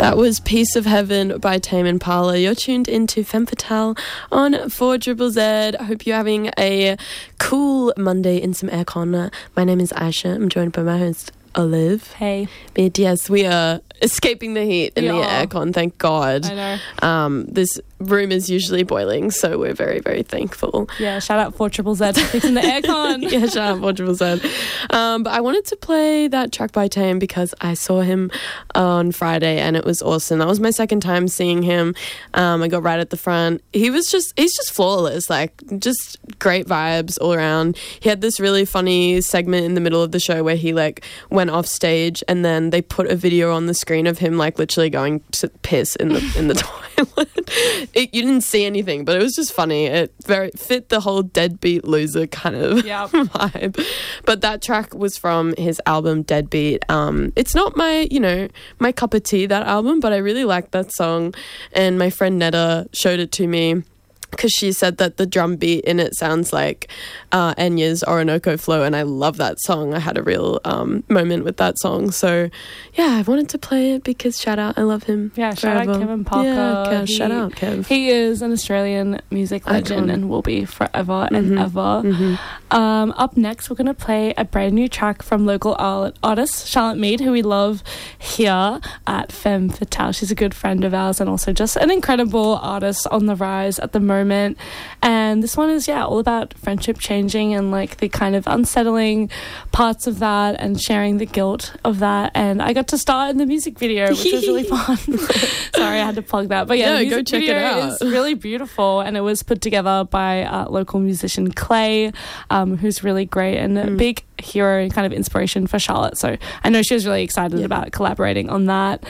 That was Piece of Heaven by Tame Impala. You're tuned into Femme Fatale on 4ZZZ. I hope you're having a cool Monday in some aircon. My name is Aisha. I'm joined by my host, Olive. Hey. But yes, we are escaping the heat in the aircon, thank God. I know. This room is usually boiling, so we're very, very thankful. Yeah, shout out 4ZZZ for fixing the aircon. Yeah, shout out 4ZZZ. But I wanted to play that track by Tame because I saw him on Friday and it was awesome. That was my second time seeing him. I got right at the front. He's just flawless, like just great vibes all around. He had this really funny segment in the middle of the show where he like went off stage and then they put a video on the screen of him like literally going to piss in the toilet. You didn't see anything, but it was just funny. It very fit the whole deadbeat loser kind of vibe. But that track was from his album Deadbeat. It's not my cup of tea, that album, but I really liked that song. And my friend Netta showed it to me because she said that the drum beat in it sounds like Enya's Orinoco Flow, and I love that song. I had a real moment with that song. So, yeah, I wanted to play it because shout out, I love him. Yeah, shout out Kevin Parker. Yeah, shout out Kev. He is an Australian music legend and will be forever and ever. Mm-hmm. Up next, we're going to play a brand new track from local artist Charlotte Mead, who we love here at Femme Fatale. She's a good friend of ours and also just an incredible artist on the rise at the moment. And this one is all about friendship changing and like the kind of unsettling parts of that and sharing the guilt of that. And I got to star in the music video, which was really fun. Sorry, I had to plug that, but the music go check video it out. is really beautiful, and it was put together by local musician Clay, who's really great and a big hero and kind of inspiration for Charlotte. So I know she was really excited about collaborating on that.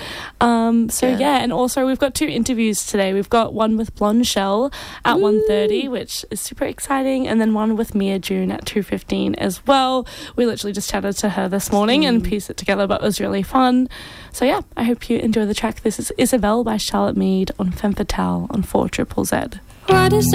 And also we've got 2 interviews today. We've got one with Blonde Shell at 1:30, which is super exciting, and then one with Mia June at 2:15 as well. We literally just chatted to her this morning and pieced it together, but it was really fun. So yeah, I hope you enjoy the track. This is Isabel by Charlotte Mead on Femme Fatale on 4ZZZ.